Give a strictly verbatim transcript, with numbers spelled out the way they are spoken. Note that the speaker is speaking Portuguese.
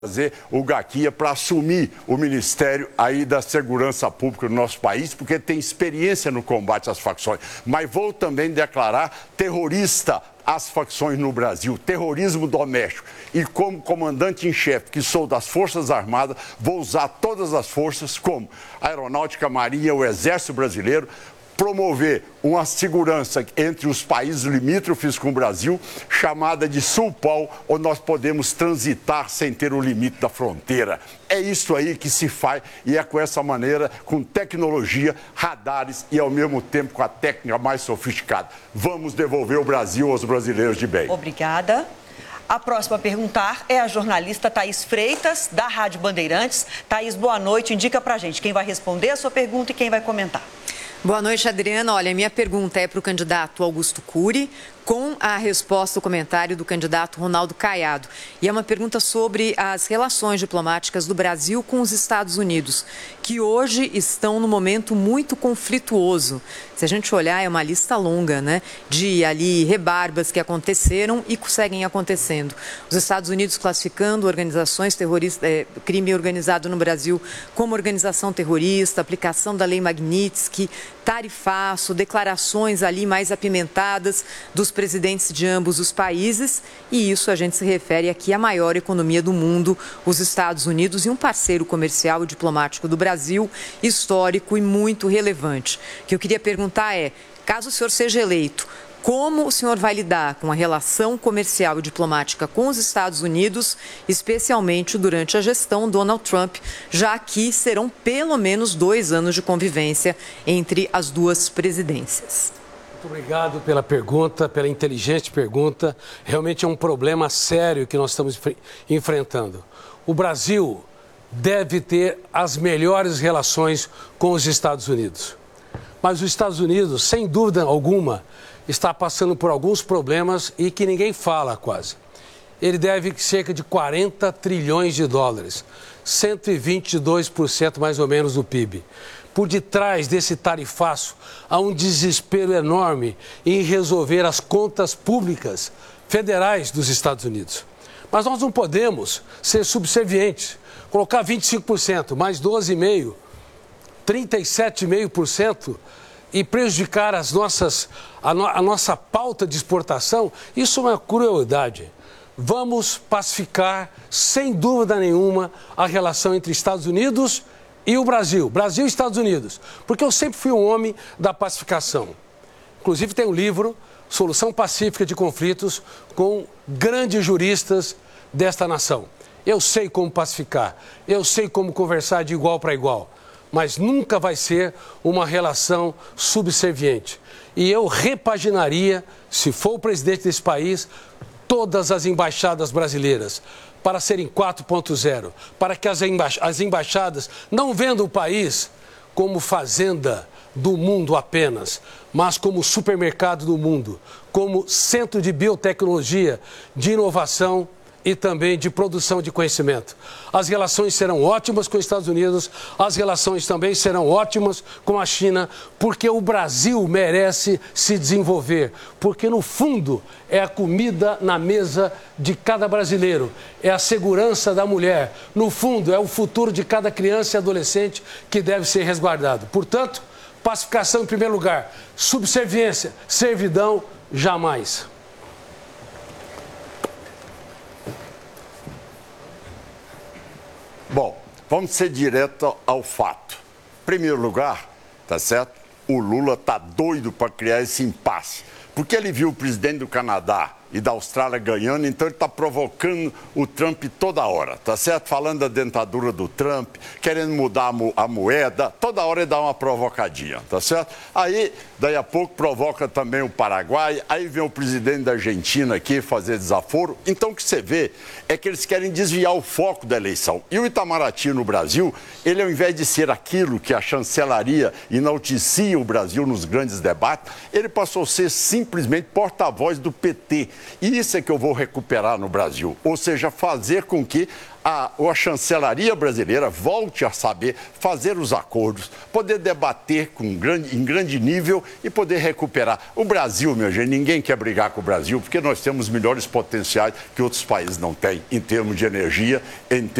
fazer o Gaquia para assumir o Ministério aí da Segurança Pública do nosso país, porque tem experiência no combate às facções. Mas vou também declarar terrorista as facções no Brasil, terrorismo doméstico. E como comandante em chefe, que sou das Forças Armadas, vou usar todas as forças, como a Aeronáutica, a Marinha, o Exército Brasileiro, promover uma segurança entre os países limítrofes com o Brasil, chamada de Sulpol, onde nós podemos transitar sem ter o limite da fronteira. É isso aí que se faz e é com essa maneira, com tecnologia, radares e ao mesmo tempo com a técnica mais sofisticada. Vamos devolver o Brasil aos brasileiros de bem. Obrigada. A próxima a perguntar é a jornalista Thaís Freitas, da Rádio Bandeirantes. Thaís, boa noite. Indica pra gente quem vai responder a sua pergunta e quem vai comentar. Boa noite, Adriana. Olha, minha pergunta é para o candidato Augusto Cury, com a resposta ao comentário do candidato Ronaldo Caiado. E é uma pergunta sobre as relações diplomáticas do Brasil com os Estados Unidos, que hoje estão num momento muito conflituoso. Se a gente olhar, é uma lista longa, né, de ali rebarbas que aconteceram e seguem acontecendo. Os Estados Unidos classificando organizações terroristas, é, crime organizado no Brasil como organização terrorista, aplicação da lei Magnitsky, tarifaço, declarações ali mais apimentadas dos presidentes de ambos os países, e isso a gente se refere aqui à maior economia do mundo, os Estados Unidos, e um parceiro comercial e diplomático do Brasil, histórico e muito relevante. O que eu queria perguntar é, caso o senhor seja eleito, como o senhor vai lidar com a relação comercial e diplomática com os Estados Unidos, especialmente durante a gestão Donald Trump, já que serão pelo menos dois anos de convivência entre as duas presidências? Muito obrigado pela pergunta, pela inteligente pergunta. Realmente é um problema sério que nós estamos enfrentando. O Brasil deve ter as melhores relações com os Estados Unidos. Mas os Estados Unidos, sem dúvida alguma, está passando por alguns problemas e que ninguém fala quase. Ele deve cerca de quarenta trilhões de dólares, cento e vinte e dois por cento mais ou menos do P I B. Por detrás desse tarifaço, há um desespero enorme em resolver as contas públicas federais dos Estados Unidos. Mas nós não podemos ser subservientes, colocar vinte e cinco por cento, mais doze vírgula cinco por cento, trinta e sete vírgula cinco por cento e prejudicar as nossas, a, no, a nossa pauta de exportação. Isso é uma crueldade. Vamos pacificar, sem dúvida nenhuma, a relação entre Estados Unidos e o Brasil, Brasil e Estados Unidos, porque eu sempre fui um homem da pacificação. Inclusive tem um livro, Solução Pacífica de Conflitos, com grandes juristas desta nação. Eu sei como pacificar, eu sei como conversar de igual para igual, mas nunca vai ser uma relação subserviente. E eu repaginaria, se for o presidente desse país, todas as embaixadas brasileiras, para serem quatro ponto zero, para que as, emba as embaixadas não vendam o país como fazenda do mundo apenas, mas como supermercado do mundo, como centro de biotecnologia, de inovação e também de produção de conhecimento. As relações serão ótimas com os Estados Unidos, as relações também serão ótimas com a China, porque o Brasil merece se desenvolver, porque no fundo é a comida na mesa de cada brasileiro, é a segurança da mulher, no fundo é o futuro de cada criança e adolescente que deve ser resguardado. Portanto, pacificação em primeiro lugar, subserviência, servidão, jamais. Bom, vamos ser direto ao fato. Em primeiro lugar, tá certo? O Lula tá doido para criar esse impasse, porque ele viu o presidente do Canadá e da Austrália ganhando, então ele está provocando o Trump toda hora, tá certo? Falando da dentadura do Trump, querendo mudar a, mo a moeda, toda hora ele dá uma provocadinha, tá certo? Aí, daí a pouco, provoca também o Paraguai, aí vem o presidente da Argentina aqui fazer desaforo. Então o que você vê é que eles querem desviar o foco da eleição. E o Itamaraty no Brasil, ele ao invés de ser aquilo que a chancelaria enaltecia o Brasil nos grandes debates, ele passou a ser simplesmente porta-voz do P T. E isso é que eu vou recuperar no Brasil, ou seja, fazer com que a, a chancelaria brasileira volte a saber fazer os acordos, poder debater com grande, em grande nível e poder recuperar. O Brasil, minha gente, ninguém quer brigar com o Brasil, porque nós temos melhores potenciais que outros países não têm, em termos de energia, em